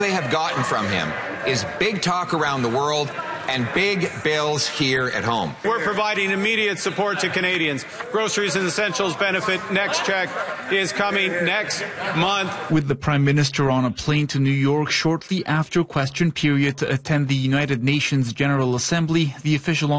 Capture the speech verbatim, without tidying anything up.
they have gotten from him is big talk around the world and big bills here at home. We're providing immediate support to Canadians. Groceries and Essentials benefit next check is coming next month. With the Prime Minister on a plane to New York shortly after question period to attend the United Nations General Assembly, the official